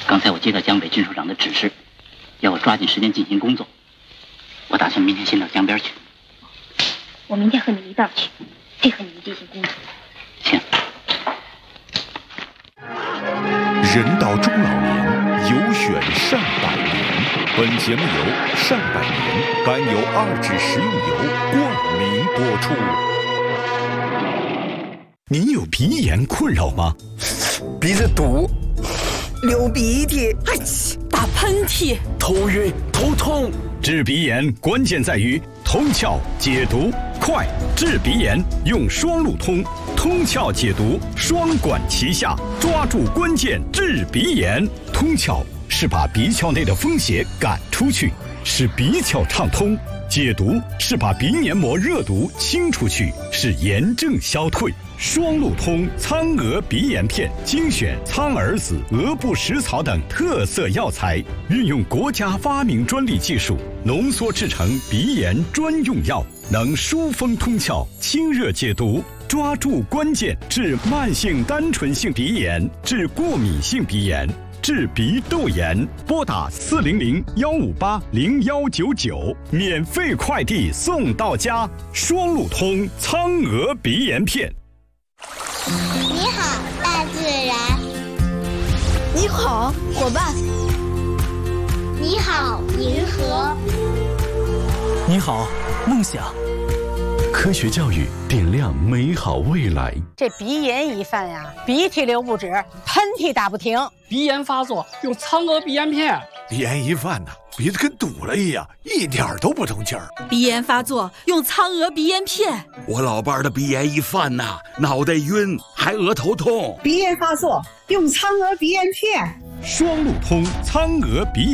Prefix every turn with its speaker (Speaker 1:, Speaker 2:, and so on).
Speaker 1: 刚才我接到江北军首长的指示，要我抓紧时间进行工作。我打算明天先到江边去。
Speaker 2: 我明天和你一道去，配合你们进行工作。
Speaker 1: 行。
Speaker 3: 人到中老年，有选善百年。本节目由善百年甘油2酯食用油冠名播出。您有鼻炎困扰吗？
Speaker 4: 鼻子堵，流鼻涕，
Speaker 5: 打喷嚏，
Speaker 4: 头晕头痛。
Speaker 3: 治鼻炎关键在于通窍解毒快，治鼻炎用双路通，通窍解毒双管齐下，抓住关键治鼻炎。通窍是把鼻窍内的风邪赶出去，使鼻窍畅通；解毒是把鼻黏膜热毒清出去，使炎症消退。双路通苍蛾鼻炎片精选苍耳子、鹅不食草等特色药材，运用国家发明专利技术浓缩制成鼻炎专用药，能疏风通窍、清热解毒，抓住关键治慢性单纯性鼻炎、治过敏性鼻炎、治鼻窦炎。拨打400-158-0199，免费快递送到家。双路通苍蛾鼻炎片。
Speaker 6: 你好，大自然。
Speaker 5: 你好，伙伴。
Speaker 6: 你好，银河。
Speaker 7: 你好，梦想。科学教育点亮美好未来。
Speaker 5: 这鼻炎一犯呀，鼻涕流不止，喷嚏打不停。
Speaker 8: 鼻炎发作用苍蛾鼻炎片。
Speaker 9: 鼻炎一犯呢，鼻子跟堵了一样，一点都不通气儿。
Speaker 10: 鼻炎发作用苍蛾鼻炎片。
Speaker 11: 我老伴儿的鼻炎一犯呐，脑袋晕，还额头痛。
Speaker 12: 鼻炎发作用苍蛾鼻炎片。
Speaker 3: 双路通苍蛾鼻炎